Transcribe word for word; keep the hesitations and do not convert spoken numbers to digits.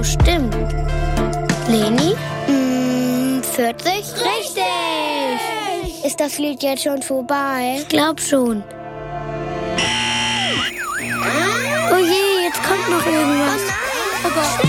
stimmt. Leni? Mm, vierzig? Richtig! Ist das Lied jetzt schon vorbei? Ich glaub schon. Oh je, jetzt kommt noch irgendwas. Oh Gott.